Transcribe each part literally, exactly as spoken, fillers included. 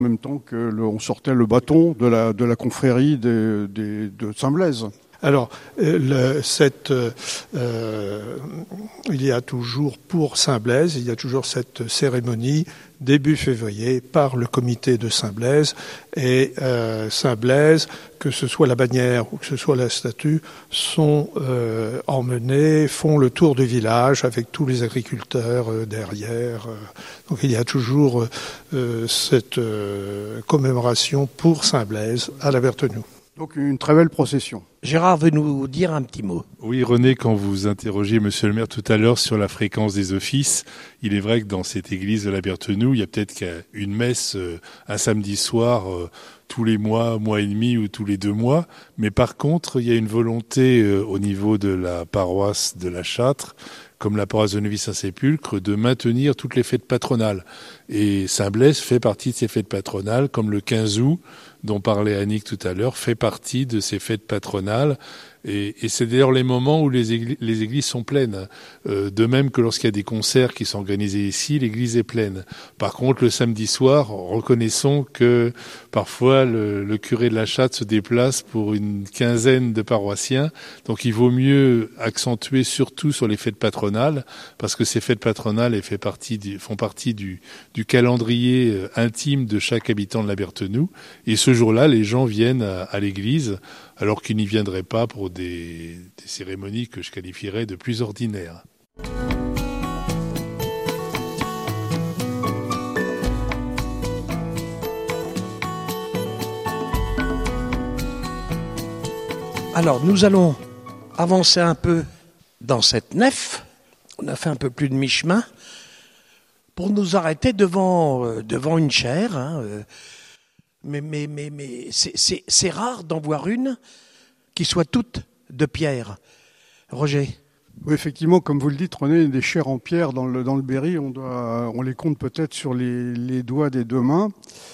En même temps qu'on sortait le bâton de la, de la confrérie des, des, de Saint-Blaise. Alors, le, cette, euh, il y a toujours, pour Saint-Blaise, il y a toujours cette cérémonie début février par le comité de Saint-Blaise. Et euh, Saint-Blaise, que ce soit la bannière ou que ce soit la statue, sont euh, emmenés, font le tour du village avec tous les agriculteurs euh, derrière. Donc il y a toujours euh, cette euh, commémoration pour Saint-Blaise à la Berthenoux. Donc une très belle procession. Gérard veut nous dire un petit mot. Oui, René, quand vous interrogiez monsieur le maire tout à l'heure sur la fréquence des offices, il est vrai que dans cette église de la Berthenoux, il y a peut-être qu'une messe euh, un samedi soir euh, tous les mois, mois et demi ou tous les deux mois. Mais par contre, il y a une volonté euh, au niveau de la paroisse de la Châtre, comme la paroisse de Neuvy-Saint-Sépulcre, de maintenir toutes les fêtes patronales. Et Saint-Blaise fait partie de ces fêtes patronales, comme le quinze août, dont parlait Annick tout à l'heure, fait partie de ces fêtes patronales. Et, et c'est d'ailleurs les moments où les églises, les églises sont pleines. Euh, de même que lorsqu'il y a des concerts qui sont organisés ici, l'église est pleine. Par contre, le samedi soir, reconnaissons que parfois le, le curé de la Châtre se déplace pour une quinzaine de paroissiens. Donc il vaut mieux accentuer surtout sur les fêtes patronales, parce que ces fêtes patronales elles fait partie du, font partie du, du calendrier intime de chaque habitant de la Berthenoux. Et ce jour-là, les gens viennent à, à l'église, alors qu'ils n'y viendraient pas pour des, des cérémonies que je qualifierais de plus ordinaires. Alors, nous allons avancer un peu dans cette nef. On a fait un peu plus de mi-chemin pour nous arrêter devant, euh, devant une chaire. Hein, euh, mais mais, mais, mais c'est, c'est, c'est rare d'en voir une qui soit toute de pierre. Roger? Oui, effectivement, comme vous le dites, René, des chairs en pierre dans le, dans le Berry, on, doit, on les compte peut-être sur les, les doigts des deux mains.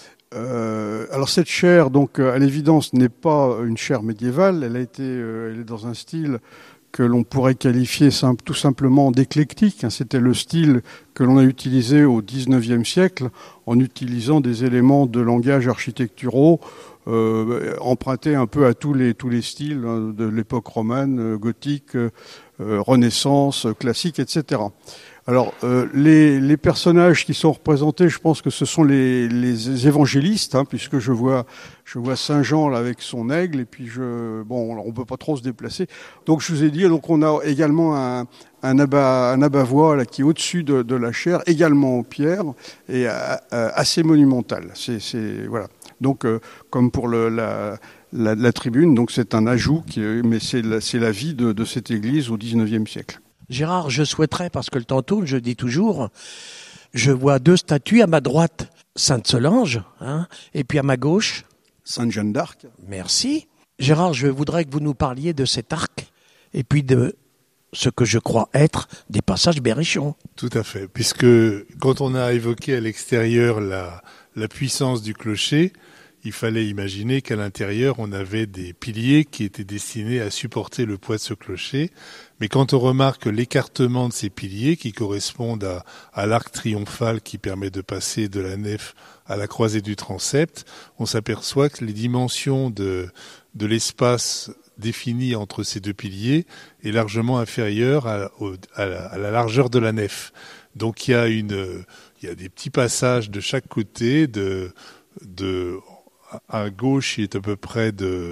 Euh, alors cette chaire, donc à l'évidence, n'est pas une chaire médiévale. Elle a été, euh, elle est dans un style que l'on pourrait qualifier simple, tout simplement d'éclectique. C'était le style que l'on a utilisé au dix-neuvième siècle en utilisant des éléments de langage architecturaux euh, empruntés un peu à tous les, tous les styles hein, de l'époque romane, gothique, euh, Renaissance, classique, et cetera. Alors, euh, les, les personnages qui sont représentés, je pense que ce sont les, les évangélistes, hein, puisque je vois, je vois Saint Jean là avec son aigle, et puis je, bon, on peut pas trop se déplacer. Donc, je vous ai dit, donc on a également un, un abat, un abat-voix là qui est au-dessus de, de la chaire, également en pierre et à, à, assez monumental. C'est, c'est voilà. Donc, euh, comme pour le, la, la, la tribune, donc c'est un ajout, qui, mais c'est la, c'est la vie de, de cette église au dix-neuvième siècle. Gérard, je souhaiterais, parce que le temps tourne, je dis toujours, je vois deux statues, à ma droite, Sainte-Solange, hein, et puis à ma gauche... Sainte Jeanne d'Arc. Merci. Gérard, je voudrais que vous nous parliez de cet arc, et puis de ce que je crois être des passages berrichons. Tout à fait, puisque quand on a évoqué à l'extérieur la, la puissance du clocher, il fallait imaginer qu'à l'intérieur, on avait des piliers qui étaient destinés à supporter le poids de ce clocher. Mais quand on remarque l'écartement de ces piliers qui correspondent à, à l'arc triomphal qui permet de passer de la nef à la croisée du transept, on s'aperçoit que les dimensions de, de l'espace défini entre ces deux piliers est largement inférieure à, à, la, à la largeur de la nef. Donc il y a une, il y a des petits passages de chaque côté de, de, à gauche, il est à peu près de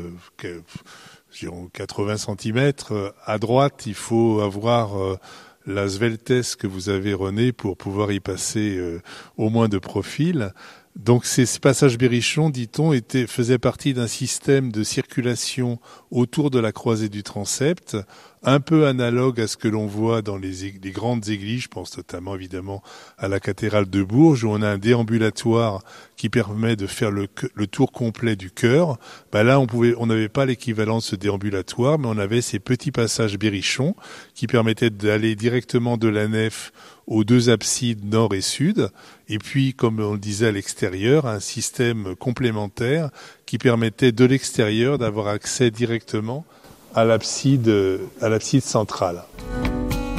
quatre-vingts centimètres. À droite, il faut avoir euh, la sveltesse que vous avez, René, pour pouvoir y passer euh, au moins de profil. Donc ces passages berrichons, dit-on, étaient, faisaient partie d'un système de circulation autour de la croisée du transept, un peu analogue à ce que l'on voit dans les, les grandes églises, je pense notamment évidemment à la cathédrale de Bourges, où on a un déambulatoire qui permet de faire le, le tour complet du chœur. Ben là, on pouvait, on n'avait pas l'équivalent de ce déambulatoire, mais on avait ces petits passages berrichons qui permettaient d'aller directement de la nef aux deux absides nord et sud, et puis, comme on le disait à l'extérieur, un système complémentaire qui permettait de l'extérieur d'avoir accès directement à l'abside, à l'abside centrale.